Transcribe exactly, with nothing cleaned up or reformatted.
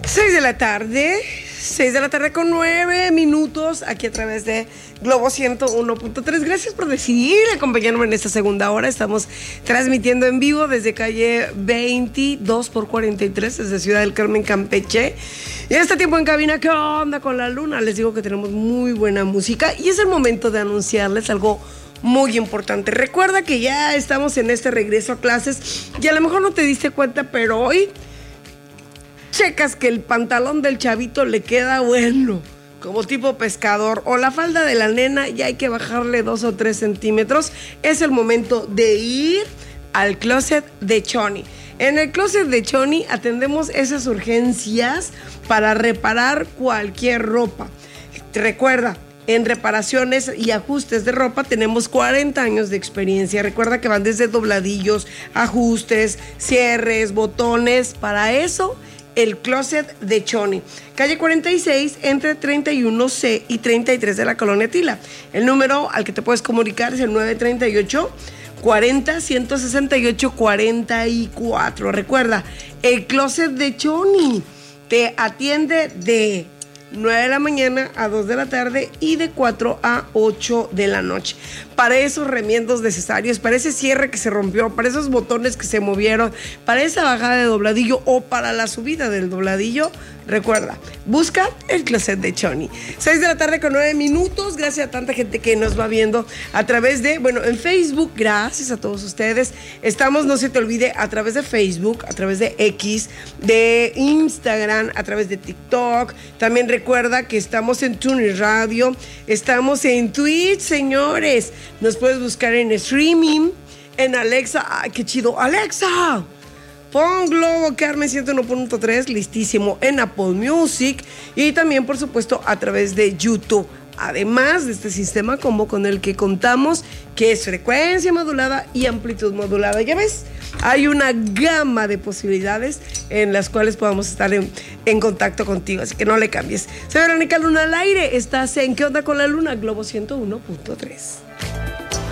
seis de la tarde, seis de la tarde con nueve minutos, aquí a través de Globo ciento uno punto tres. Gracias por decidir acompañarme en esta segunda hora. Estamos transmitiendo en vivo desde calle veintidós por cuarenta y tres, desde Ciudad del Carmen, Campeche. Y en este tiempo en cabina, ¿qué onda con la luna? Les digo que tenemos muy buena música y es el momento de anunciarles algo muy importante. Recuerda que ya estamos en este regreso a clases y a lo mejor no te diste cuenta, pero hoy checas que el pantalón del chavito le queda bueno, como tipo pescador, o la falda de la nena ya hay que bajarle dos o tres centímetros. Es el momento de ir al closet de Choni. En el closet de Choni atendemos esas urgencias para reparar cualquier ropa. Recuerda, en reparaciones y ajustes de ropa tenemos cuarenta años de experiencia. Recuerda que van desde dobladillos, ajustes, cierres, botones. Para eso, el closet de Choni. Calle cuarenta y seis, entre treinta y uno C y treinta y tres de la Colonia Tila. El número al que te puedes comunicar es el nueve treinta y ocho, cuarenta, ciento sesenta y ocho, cuarenta y cuatro. Recuerda, el closet de Choni te atiende de nueve de la mañana a dos de la tarde y de cuatro a ocho de la noche. Para esos remiendos necesarios, para ese cierre que se rompió, para esos botones que se movieron, para esa bajada de dobladillo o para la subida del dobladillo, recuerda, busca el closet de Choni. seis de la tarde con nueve minutos. Gracias a tanta gente que nos va viendo a través de, bueno, en Facebook. Gracias a todos ustedes. Estamos, no se te olvide, a través de Facebook, a través de X, de Instagram, a través de TikTok. También recuerda que estamos en TuneIn Radio, estamos en Twitch, señores. Nos puedes buscar en streaming, en Alexa. ¡Ay, qué chido! ¡Alexa! Pon Globo Carmen ciento uno punto tres, listísimo, en Apple Music y también, por supuesto, a través de YouTube. Además de este sistema combo con el que contamos, que es frecuencia modulada y amplitud modulada. Ya ves, hay una gama de posibilidades en las cuales podamos estar en, en contacto contigo, así que no le cambies. Soy Verónica Luna al aire, estás en ¿Qué onda con la luna? Globo ciento uno punto tres.